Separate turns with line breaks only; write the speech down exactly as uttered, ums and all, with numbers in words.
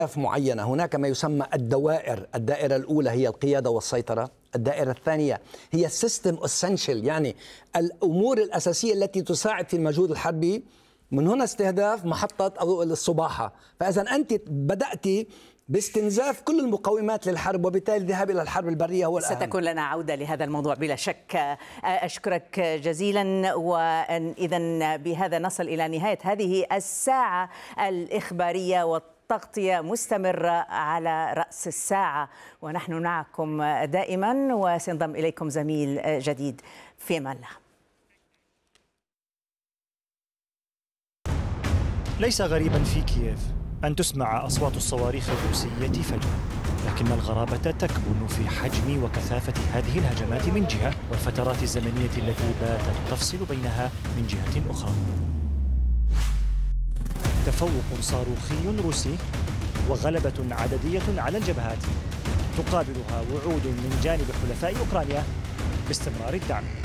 معينة. هناك ما يسمى الدوائر. الدائرة الأولى هي القيادة والسيطرة، الدائرة الثانية هي السيستم اسينشال، يعني الأمور الأساسية التي تساعد في المجهود الحربي، من هنا استهداف محطة أو الصباحة. فإذا أنت بدأت باستنزاف كل المقومات للحرب، وبالتالي الذهاب إلى الحرب البرية هو الأهم.
ستكون لنا عودة لهذا الموضوع بلا شك. أشكرك جزيلا. وإذا بهذا نصل إلى نهاية هذه الساعة الإخبارية، والتغطية مستمرة على رأس الساعة، ونحن معكم دائما، وسينضم إليكم زميل جديد. في أمان الله.
ليس غريبا في كييف أن تسمع أصوات الصواريخ الروسية فجأة، لكن الغرابة تكمن في حجم وكثافة هذه الهجمات من جهة، والفترات الزمنية التي باتت تفصل بينها من جهة أخرى. تفوق صاروخي روسي وغلبة عددية على الجبهات تقابلها وعود من جانب حلفاء أوكرانيا باستمرار الدعم.